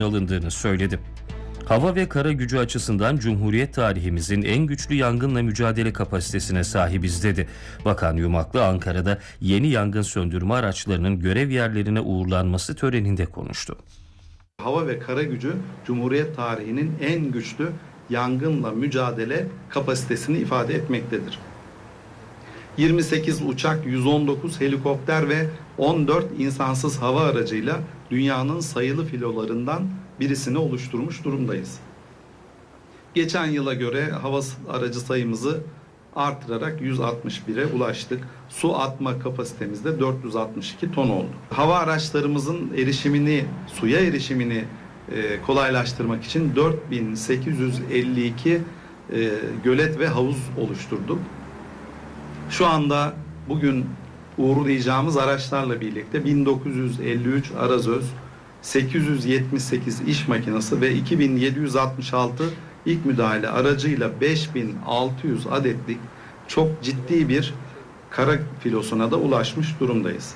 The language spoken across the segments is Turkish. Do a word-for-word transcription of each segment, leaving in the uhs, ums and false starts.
alındığını söyledi. Hava ve kara gücü açısından Cumhuriyet tarihimizin en güçlü yangınla mücadele kapasitesine sahibiz dedi. Bakan Yumaklı Ankara'da yeni yangın söndürme araçlarının görev yerlerine uğurlanması töreninde konuştu. Hava ve kara gücü Cumhuriyet tarihinin en güçlü yangınla mücadele kapasitesini ifade etmektedir. yirmi sekiz uçak, yüz on dokuz helikopter ve on dört insansız hava aracıyla dünyanın sayılı filolarından birisini oluşturmuş durumdayız. Geçen yıla göre hava aracı sayımızı artırarak yüz altmış bire ulaştık. Su atma kapasitemizde dört yüz altmış iki ton oldu. Hava araçlarımızın erişimini, suya erişimini e, kolaylaştırmak için dört bin sekiz yüz elli iki e, gölet ve havuz oluşturduk. Şu anda bugün uğurlayacağımız araçlarla birlikte bin dokuz yüz elli üç arazöz, sekiz yüz yetmiş sekiz iş makinesi ve iki bin yedi yüz altmış altı ilk müdahale aracıyla beş bin altı yüz adetlik çok ciddi bir kara filosuna da ulaşmış durumdayız.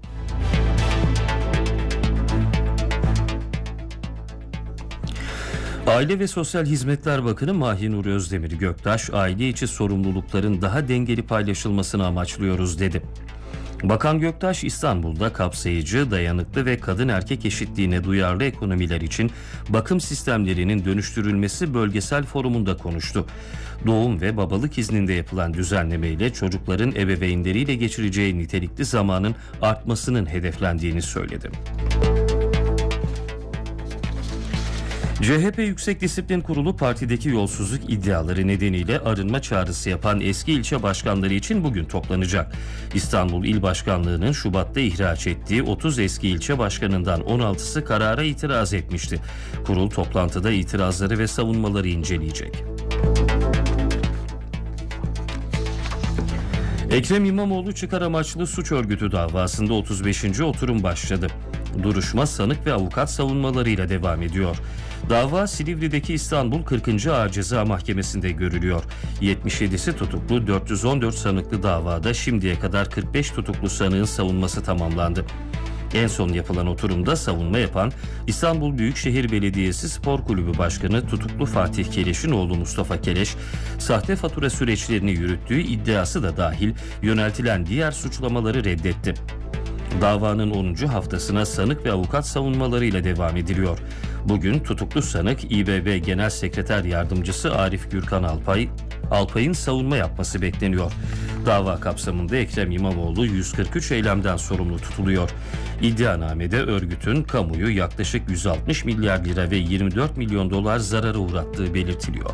Aile ve Sosyal Hizmetler Bakanı Mahinur Özdemir Göktaş, aile içi sorumlulukların daha dengeli paylaşılmasını amaçlıyoruz dedi. Bakan Göktaş, İstanbul'da kapsayıcı, dayanıklı ve kadın erkek eşitliğine duyarlı ekonomiler için bakım sistemlerinin dönüştürülmesi bölgesel forumunda konuştu. Doğum ve babalık izninde yapılan düzenlemeyle çocukların ebeveynleriyle geçireceği nitelikli zamanın artmasının hedeflendiğini söyledi. C H P Yüksek Disiplin Kurulu partideki yolsuzluk iddiaları nedeniyle arınma çağrısı yapan eski ilçe başkanları için bugün toplanacak. İstanbul İl Başkanlığı'nın Şubat'ta ihraç ettiği otuz eski ilçe başkanından on altısı karara itiraz etmişti. Kurul toplantıda itirazları ve savunmaları inceleyecek. Ekrem İmamoğlu çıkar amaçlı suç örgütü davasında otuz beşinci oturum başladı. Duruşma sanık ve avukat savunmalarıyla devam ediyor. Dava Silivri'deki İstanbul kırkıncı Ağır Ceza Mahkemesi'nde görülüyor. yetmiş yedisi tutuklu, dört yüz on dört sanıklı davada şimdiye kadar kırk beş tutuklu sanığın savunması tamamlandı. En son yapılan oturumda savunma yapan İstanbul Büyükşehir Belediyesi Spor Kulübü Başkanı tutuklu Fatih Keleş'in oğlu Mustafa Keleş, sahte fatura süreçlerini yürüttüğü iddiası da dahil yöneltilen diğer suçlamaları reddetti. Davanın onuncu haftasına sanık ve avukat savunmalarıyla devam ediliyor. Bugün tutuklu sanık İ B B Genel Sekreter Yardımcısı Arif Gürkan Alpay, Alpay'ın savunma yapması bekleniyor. Dava kapsamında Ekrem İmamoğlu yüz kırk üç eylemden sorumlu tutuluyor. İddianamede örgütün kamuyu yaklaşık yüz altmış milyar lira ve yirmi dört milyon dolar zarara uğrattığı belirtiliyor.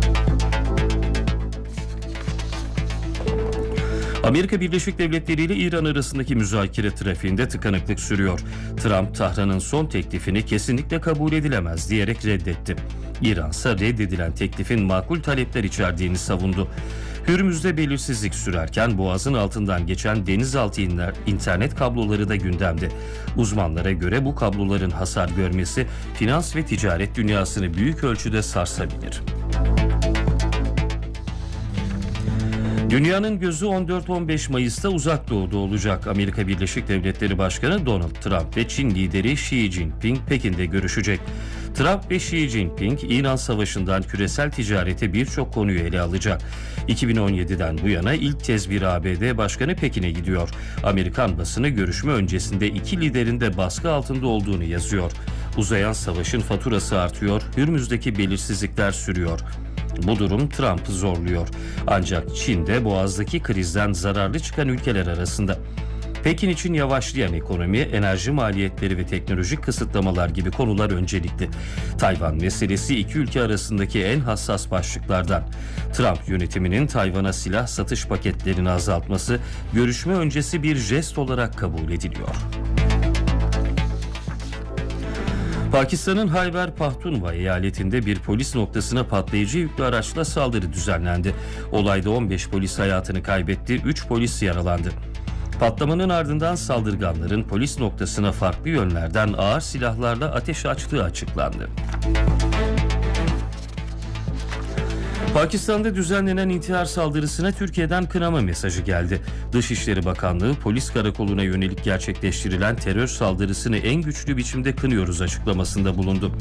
Amerika Birleşik Devletleri ile İran arasındaki müzakere trafiğinde tıkanıklık sürüyor. Trump, Tahran'ın son teklifini kesinlikle kabul edilemez diyerek reddetti. İran ise reddedilen teklifin makul talepler içerdiğini savundu. Hürmüz'de belirsizlik sürerken Boğaz'ın altından geçen denizaltı internet kabloları da gündemde. Uzmanlara göre bu kabloların hasar görmesi finans ve ticaret dünyasını büyük ölçüde sarsabilir. Dünyanın gözü on dört on beş Mayıs'ta Uzak Doğu'da olacak. Amerika Birleşik Devletleri Başkanı Donald Trump ve Çin lideri Xi Jinping Pekin'de görüşecek. Trump ve Xi Jinping, İran Savaşı'ndan küresel ticarete birçok konuyu ele alacak. iki bin on yediden bu yana ilk kez bir A B D Başkanı Pekin'e gidiyor. Amerikan basını görüşme öncesinde iki liderin de baskı altında olduğunu yazıyor. Uzayan savaşın faturası artıyor, Hürmüz'deki belirsizlikler sürüyor. Bu durum Trump'ı zorluyor. Ancak Çin de Boğaz'daki krizden zararlı çıkan ülkeler arasında. Pekin için yavaşlayan ekonomi, enerji maliyetleri ve teknolojik kısıtlamalar gibi konular öncelikli. Tayvan meselesi iki ülke arasındaki en hassas başlıklardan. Trump yönetiminin Tayvan'a silah satış paketlerini azaltması görüşme öncesi bir jest olarak kabul ediliyor. Pakistan'ın Hayber Pakhtunkhwa eyaletinde bir polis noktasına patlayıcı yüklü araçla saldırı düzenlendi. Olayda on beş polis hayatını kaybetti, üç polis yaralandı. Patlamanın ardından saldırganların polis noktasına farklı yönlerden ağır silahlarla ateş açtığı açıklandı. Pakistan'da düzenlenen intihar saldırısına Türkiye'den kınama mesajı geldi. Dışişleri Bakanlığı polis karakoluna yönelik gerçekleştirilen terör saldırısını en güçlü biçimde kınıyoruz açıklamasında bulundu.